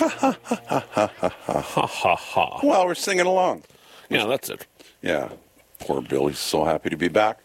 Ha ha ha. Well, we're singing along. Yeah, that's it. Yeah. Poor Bill. He's so happy to be back.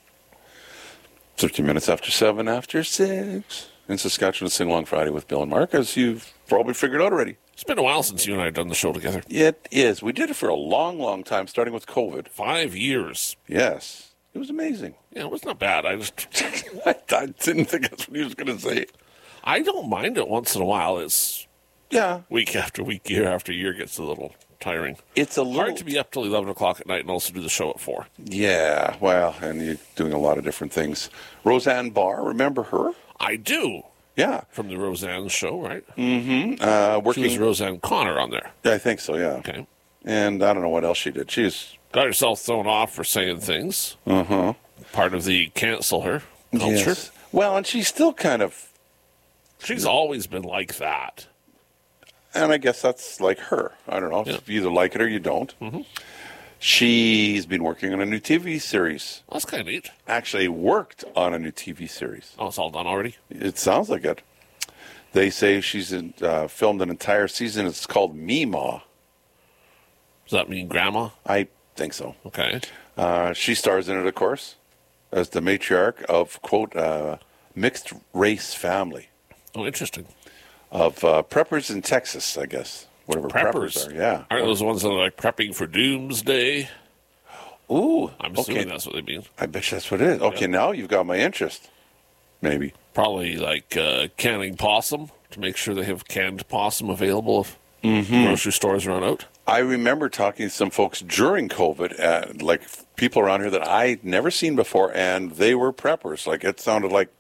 13 minutes after 7 after 6. In Saskatchewan, Sing Along Friday with Bill and Mark, as you've probably figured out already. It's been a while since you and I have done the show together. It is. We did it for a long, long time, starting with COVID. 5 years. Yes. It was amazing. Yeah, it was not bad. I didn't think that's what he was going to say. I don't mind it once in a while. It's Yeah. week after week, year after year gets a little tiring. It's a little... Hard to be up till 11 o'clock at night and also do the show at 4. Yeah, well, and you're doing a lot of different things. Roseanne Barr, remember her? I do. Yeah. From the Roseanne show, right? Mm-hmm. She was Roseanne Connor on there. I think so, yeah. Okay. And I don't know what else she did. She's... Got herself thrown off for saying things. Uh-huh. Part of the cancel her culture. Yes. Well, and she's still kind of... She's always been like that. And I guess that's like her. I don't know. Yeah. You either like it or you don't. Mm-hmm. She's been working on a new TV series. That's kind of neat. Actually worked on a new TV series. Oh, it's all done already? It sounds like it. They say she's filmed an entire season. It's called Meemaw. Does that mean grandma? I think so. Okay. She stars in it, of course, as the matriarch of, quote, mixed race family Oh, interesting. of preppers in Texas, I guess. Whatever preppers are, yeah. Aren't those the ones that are like prepping for doomsday? Ooh, I'm assuming okay. that's what they mean. I bet that's what it is. Okay, now you've got my interest. Maybe. Probably like canning possum to make sure they have canned possum available if Mm-hmm. grocery stores run out. I remember talking to some folks during COVID, like people around here that I'd never seen before, and they were preppers. Like, it sounded like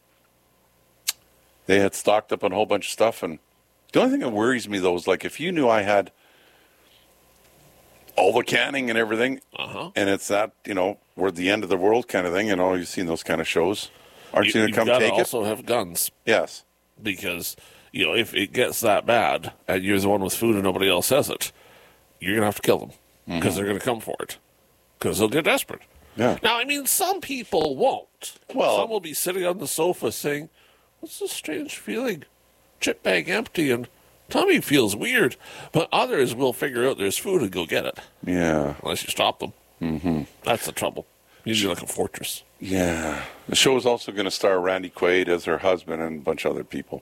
they had stocked up on a whole bunch of stuff. And the only thing that worries me, though, is like if you knew I had all the canning and everything, and it's that, we're at the end of the world kind of thing, you've seen those kind of shows. Aren't you going to come take it? You also have guns. Yes. Because, if it gets that bad and you're the one with food and nobody else has it, you're going to have to kill them because they're going to come for it because they'll get desperate. Yeah. Now, some people won't. Well, some will be sitting on the sofa saying, what's this strange feeling? Chip bag empty and tummy feels weird. But others will figure out there's food and go get it. Yeah. Unless you stop them. Mm-hmm. That's the trouble. Usually like a fortress. Yeah. The show is also going to star Randy Quaid as her husband and a bunch of other people.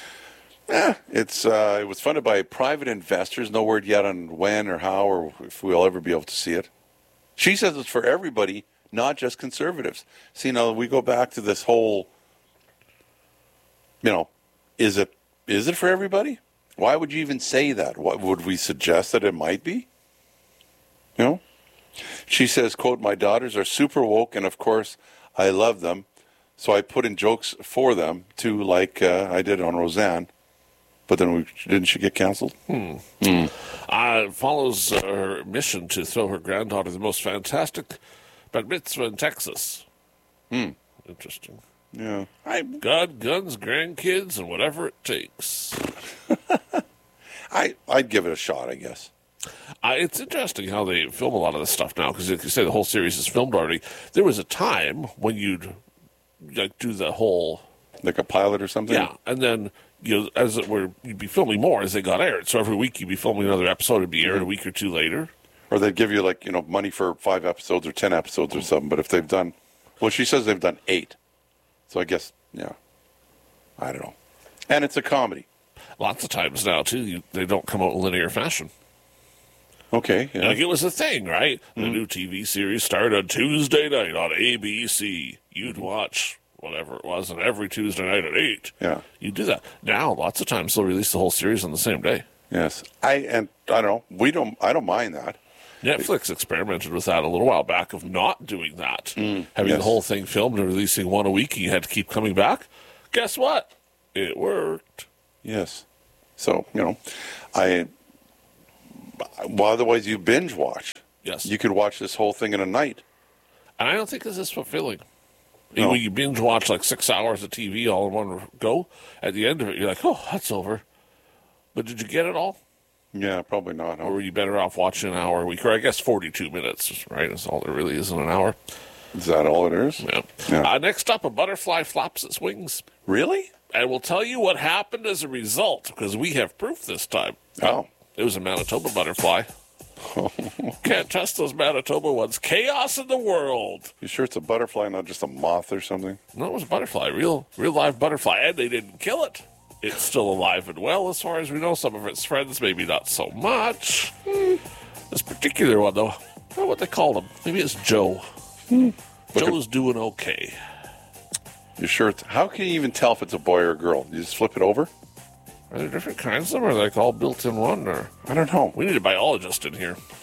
It was funded by private investors. No word yet on when or how or if we'll ever be able to see it. She says it's for everybody, not just conservatives. See, now we go back to this whole, is it for everybody? Why would you even say that? What would we suggest that it might be? She says, quote, my daughters are super woke, and of course, I love them. So I put in jokes for them, too, like I did on Roseanne. But then didn't she get canceled? Follows her mission to throw her granddaughter the most fantastic bat mitzvah in Texas. Interesting. Yeah. God, guns, grandkids, and whatever it takes. I'd give it a shot, I guess. It's interesting how they film a lot of this stuff now, because if you say the whole series is filmed already, there was a time when you'd do the whole... Like a pilot or something? Yeah, and then... as it were, you'd be filming more as they got aired. So every week you'd be filming another episode. It'd be aired a week or two later. Or they'd give you, money for 5 episodes or 10 episodes or something. But if they've done... Well, she says they've done 8. So I guess, I don't know. And it's a comedy. Lots of times now, too, they don't come out in linear fashion. Okay, yeah. Like it was a thing, right? The new TV series started on Tuesday night on ABC. You'd watch... whatever it was, and every Tuesday night at 8. Yeah. You do that. Now, lots of times they'll release the whole series on the same day. Yes. I don't know. I don't mind that. Netflix experimented with that a little while back of not doing that. Having the whole thing filmed and releasing one a week, and you had to keep coming back. Guess what? It worked. Yes. So, otherwise you binge watch. Yes. You could watch this whole thing in a night. And I don't think this is fulfilling. No. When you binge watch 6 hours of TV all in one go, at the end of it, you're like, oh, that's over. But did you get it all? Yeah, probably not. Or were you better off watching an hour a week? Or I guess 42 minutes, right? That's all there really is in an hour. Is that all it is? Yeah. Yeah. Next up, a butterfly flaps its wings. Really? And we'll tell you what happened as a result, because we have proof this time. Oh. It was a Manitoba butterfly. Can't trust those Manitoba ones. Chaos in the world. You sure it's a butterfly, not just a moth or something? No, it was a butterfly, real live butterfly, and they didn't kill it. It's still alive and well, as far as we know. Some of its friends, maybe not so much. This particular one, though, I don't know what they call him. Maybe it's Joe. Joe's doing okay. You sure it's... How can you even tell if it's a boy or a girl? You just flip it over? Are there different kinds of them, or are they all built in one? Or I don't know. we need a biologist in here.